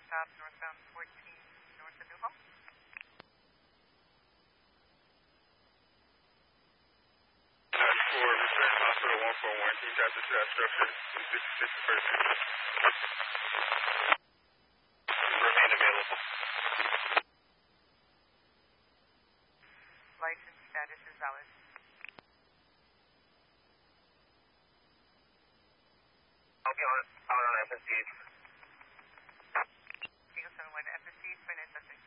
stop northbound 14 north of Newhall. For return hospital 141, can you tap the trap structure 266 remain available. License status is valid. I'll be on FSC. Eagle 71 FSC, finance